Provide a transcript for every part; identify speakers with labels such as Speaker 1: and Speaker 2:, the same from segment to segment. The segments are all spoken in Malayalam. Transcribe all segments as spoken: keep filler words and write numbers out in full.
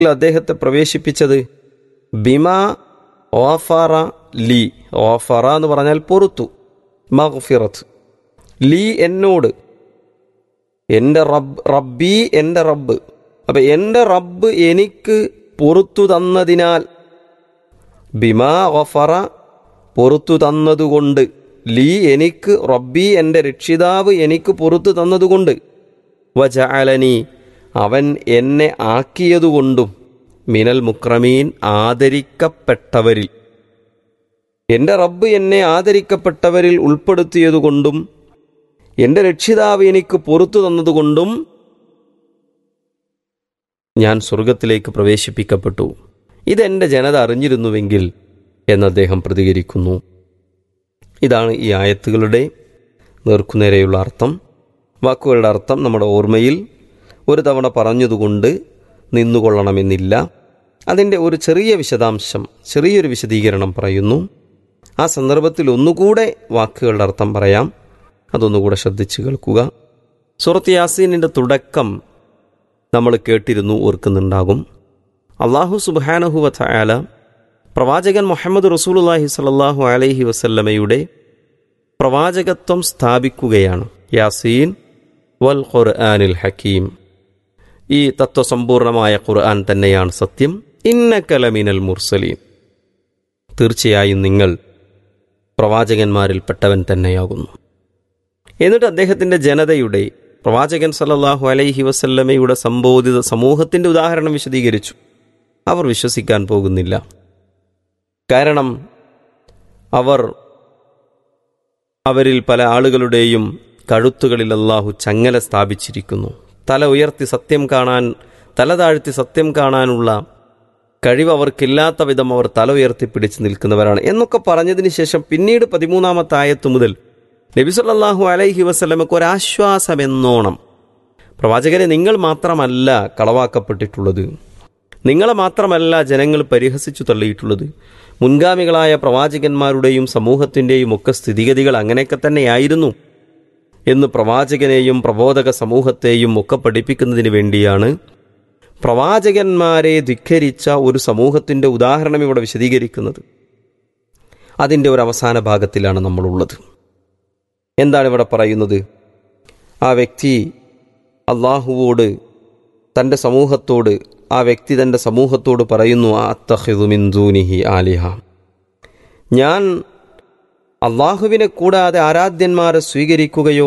Speaker 1: അദ്ദേഹത്തെ പ്രവേശിപ്പിച്ചത് ബിമാ ഓഫറ ലി. ഓഫറ എന്ന് പറഞ്ഞാൽ പൊറുത്തു, മഗ്ഫിറത്ത്. ലീ എന്നോട്, എൻ്റെ റബ്ബ്, റബ്ബി എൻ്റെ റബ്ബ്. അപ്പം എൻ്റെ റബ്ബ് എനിക്ക് പൊറുത്തു തന്നതിനാൽ, ബിമാ ഗഫറ പൊറുത്തു തന്നതുകൊണ്ട്, ലീ എനിക്ക്, റബ്ബി എൻ്റെ രക്ഷിതാവ് എനിക്ക് പൊറുത്തു തന്നതുകൊണ്ട്, വജഅലനി അവൻ എന്നെ ആക്കിയതുകൊണ്ടും, മിനൽ മുക്രമീൻ ആദരിക്കപ്പെട്ടവരിൽ, എൻ്റെ റബ്ബ് എന്നെ ആദരിക്കപ്പെട്ടവരിൽ ഉൾപ്പെടുത്തിയതുകൊണ്ടും എൻ്റെ രക്ഷിതാവ് എനിക്ക് പൊറുത്തു തന്നതുകൊണ്ടും ഞാൻ സ്വർഗത്തിലേക്ക് പ്രവേശിപ്പിക്കപ്പെട്ടു. ഇതെൻ്റെ ജനത അറിഞ്ഞിരുന്നുവെങ്കിൽ എന്ന് അദ്ദേഹം പ്രതികരിക്കുന്നു. ഇതാണ് ഈ ആയത്തുകളുടെ നേർക്കുനേരെയുള്ള അർത്ഥം. വാക്കുകളുടെ അർത്ഥം നമ്മുടെ ഓർമ്മയിൽ ഒരു തവണ പറഞ്ഞതുകൊണ്ട് നിന്നുകൊള്ളണമെന്നില്ല. അതിൻ്റെ ഒരു ചെറിയ വിശദാംശം, ചെറിയൊരു വിശദീകരണം പറയുന്നു. ആ സന്ദർഭത്തിൽ ഒന്നുകൂടെ വാക്കുകളുടെ അർത്ഥം പറയാം. അതൊന്നുകൂടെ ശ്രദ്ധിച്ചു കേൾക്കുക. സൂറത്ത് യാസീനിൻ്റെ തുടക്കം നമ്മൾ കേട്ടിരുന്നു, ഓർക്കുന്നുണ്ടാകും. അള്ളാഹു സുബ്ഹാനഹു വ തആല പ്രവാചകൻ മുഹമ്മദ് റസൂലുള്ളാഹി സ്വല്ലല്ലാഹു അലൈഹി വസല്ലമയുടെ പ്രവാചകത്വം സ്ഥാപിക്കുകയാണ്. യാസീൻ വൽ ഖുർആനിൽ ഹക്കീം, ഈ തത്വസമ്പൂർണമായ ഖുർആൻ തന്നെയാണ് സത്യം. ഇന്നക ലമിനൽ മുർസലീൻ, തീർച്ചയായും നിങ്ങൾ പ്രവാചകന്മാരിൽപ്പെട്ടവൻ തന്നെയാകുന്നു. എന്നിട്ട് അദ്ദേഹത്തിൻ്റെ ജനതയുടെ, പ്രവാചകൻ സല്ലല്ലാഹു അലൈഹി വസല്ലമയുടെ സംബോധിത സമൂഹത്തിൻ്റെ ഉദാഹരണം വിശദീകരിച്ചു. അവർ വിശ്വസിക്കാൻ പോകുന്നില്ല. കാരണം അവർ, അവരിൽ പല ആളുകളുടെയും കഴുത്തുകളിൽ അല്ലാഹു ചങ്ങല സ്ഥാപിച്ചിരിക്കുന്നു. തല ഉയർത്തി സത്യം കാണാൻ, തല താഴ്ത്തി സത്യം കാണാനുള്ള കഴിവ് അവർക്കില്ലാത്ത വിധം അവർ തല ഉയർത്തിപ്പിടിച്ച് നിൽക്കുന്നവരാണ് എന്നൊക്കെ പറഞ്ഞതിന് ശേഷം പിന്നീട് പതിമൂന്നാമത്തെ ആയത്ത് മുതൽ നബി സല്ലല്ലാഹു അലൈഹി വസല്ലമക്ക് ഒരാശ്വാസമെന്നോണം, പ്രവാചകരെ നിങ്ങൾ മാത്രമല്ല കളവാക്കപ്പെട്ടിട്ടുള്ളത്, നിങ്ങളെ മാത്രമല്ല ജനങ്ങൾ പരിഹസിച്ചു തള്ളിയിട്ടുള്ളത്, മുൻഗാമികളായ പ്രവാചകന്മാരുടെയും സമൂഹത്തിൻ്റെയും ഒക്കെ സ്ഥിതിഗതികൾ അങ്ങനെയൊക്കെ തന്നെയായിരുന്നു എന്ന് പ്രവാചകനെയും പ്രബോധക സമൂഹത്തെയും ഒക്കെ പഠിപ്പിക്കുന്നതിന് വേണ്ടിയാണ് പ്രവാചകന്മാരെ ധിക്കരിച്ച ഒരു സമൂഹത്തിൻ്റെ ഉദാഹരണം ഇവിടെ വിശദീകരിക്കുന്നത്. അതിൻ്റെ ഒരു അവസാന ഭാഗത്തിലാണ് നമ്മളുള്ളത്. എന്താണ് ഇവിടെ പറയുന്നത്? ആ വ്യക്തി അള്ളാഹുവോട്, തൻ്റെ സമൂഹത്തോട്, ആ വ്യക്തി തൻ്റെ സമൂഹത്തോട് പറയുന്നു, അത്തഖിദു മിൻ ദൂനിഹി ആലിഹ, ഞാൻ അള്ളാഹുവിനെ കൂടാതെ ആരാധ്യന്മാരെ സ്വീകരിക്കുകയോ,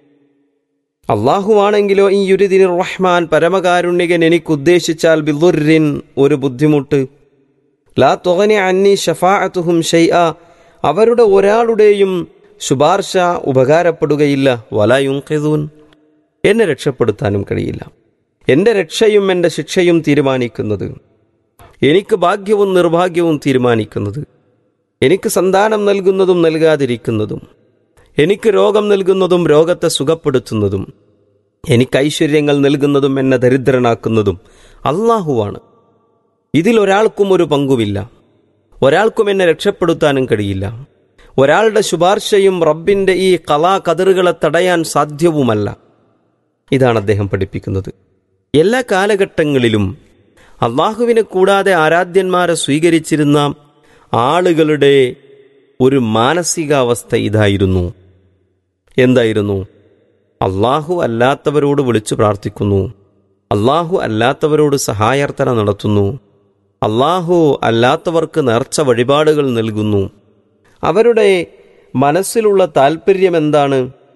Speaker 1: അള്ളാഹുവാണെങ്കിലോ ഈ യുരിദിനി റഹ്മാൻ പരമകാരുണ്യകൻ എനിക്കുദ്ദേശിച്ചാൽ ബിദുർരിൻ ഒരു ബുദ്ധിമുട്ട്, ലാ തുഗ്നി അന്നി ശഫാഅത്തുഹും ഷൈഅ അവരുടെ ഒരാളുടെയും ശുപാർശ ഉപകാരപ്പെടുകയില്ല, വലാ യുൻഖിദൂൻ എന്നെ രക്ഷപ്പെടുത്താനും കഴിയില്ല. എൻ്റെ രക്ഷയും എൻ്റെ ശിക്ഷയും തീരുമാനിക്കുന്നത്, എനിക്ക് ഭാഗ്യവും നിർഭാഗ്യവും തീരുമാനിക്കുന്നത്, എനിക്ക് സന്താനം നൽകുന്നതും നൽകാതിരിക്കുന്നതും, എനിക്ക് രോഗം നൽകുന്നതും രോഗത്തെ സുഖപ്പെടുത്തുന്നതും, എനിക്ക് ഐശ്വര്യങ്ങൾ നൽകുന്നതും എന്നെ ദരിദ്രനാക്കുന്നതും അള്ളാഹുവാണ്. ഇതിലൊരാൾക്കും ഒരു പങ്കുമില്ല. ഒരാൾക്കും എന്നെ രക്ഷപ്പെടുത്താനും കഴിയില്ല. ഒരാളുടെ ശുപാർശയും റബ്ബിൻ്റെ ഈ ഖലാ ഖദറുകളെ തടയാൻ സാധ്യവുമല്ല. ഇതാണ് അദ്ദേഹം പഠിപ്പിക്കുന്നത്. എല്ലാ കാലഘട്ടങ്ങളിലും അള്ളാഹുവിനെ കൂടാതെ ആരാധ്യന്മാരെ സ്വീകരിച്ചിരുന്ന ആളുകളുടെ ഒരു മാനസികാവസ്ഥ ഇതായിരുന്നു. എന്തായിരുന്നു? അള്ളാഹു അല്ലാത്തവരോട് വിളിച്ചു പ്രാർത്ഥിക്കുന്നു, അള്ളാഹു അല്ലാത്തവരോട് സഹായാർത്ഥന നടത്തുന്നു, അള്ളാഹു അല്ലാത്തവർക്ക് നേർച്ച വഴിപാടുകൾ നൽകുന്നു. അവരുടെ മനസ്സിലുള്ള താല്പര്യം എന്താണ്?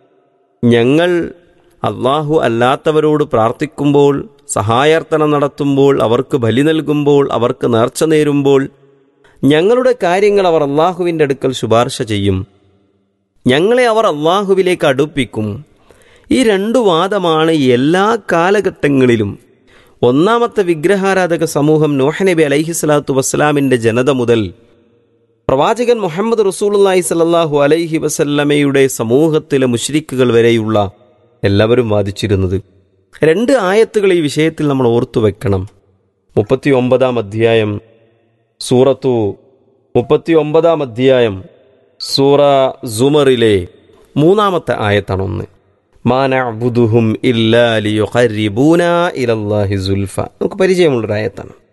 Speaker 1: ഞങ്ങൾ അള്ളാഹു അല്ലാത്തവരോട് പ്രാർത്ഥിക്കുമ്പോൾ, സഹായാർത്ഥന നടത്തുമ്പോൾ, അവർക്ക് ബലി നൽകുമ്പോൾ, അവർക്ക് നേർച്ച നേരുമ്പോൾ ഞങ്ങളുടെ കാര്യങ്ങൾ അവർ അള്ളാഹുവിൻ്റെ അടുക്കൽ ശുപാർശ ചെയ്യും, ഞങ്ങളെ അവർ അള്ളാഹുവിലേക്ക് അടുപ്പിക്കും. ഈ രണ്ടു വാദമാണ് എല്ലാ കാലഘട്ടങ്ങളിലും. ഒന്നാമത്തെ വിഗ്രഹാരാധക സമൂഹം നൂഹ് നബി അലൈഹിസ്സലാത്തു വസ്സലാമിൻ്റെ ജനത മുതൽ പ്രവാചകൻ മുഹമ്മദ് റസൂലുള്ളാഹി സ്വല്ലല്ലാഹു അലൈഹി വസല്ലമയുടെ സമൂഹത്തിലെ മുശ്രിക്കുകൾ വരെയുള്ള എല്ലാവരും വാദിച്ചിരുന്നത്. രണ്ട് ആയത്തുകൾ ഈ വിഷയത്തിൽ നമ്മൾ ഓർത്തു വെക്കണം. മുപ്പത്തി ഒമ്പതാം അധ്യായം സൂറത്തു മുപ്പത്തി ഒമ്പതാം അധ്യായം സൂറ സുമറിലെ മൂന്നാമത്തെ ആയത്താണ് ഒന്ന്. മാ നഅ്ബുദുഹും ഇല്ലാ ലിയുഖർരിബൂനാ ഇലല്ലാഹി സുൽഫ. നമുക്ക് പരിചയമുള്ളൊരു ആയത്താണ്.